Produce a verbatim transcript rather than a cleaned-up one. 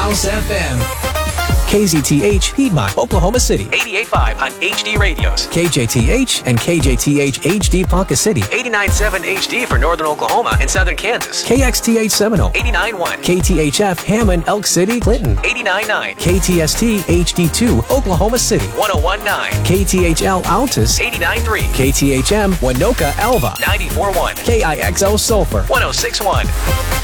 House F M. K Z T H, Piedmont, Oklahoma City. eighty-eight point five on H D radios. K J T H and K J T H H D Ponca City. eighty-nine point seven H D for northern Oklahoma and southern Kansas. K X T H Seminole. eighty-nine point one. K T H F, Hammond, Elk City, Clinton. eighty-nine point nine. K T S T H D two, Oklahoma City. one oh one point nine. K T H L, Altus. eighty-nine point three. K T H M, Winoka, Alva. ninety-four point one. K I X L, Sulphur. one oh six point one.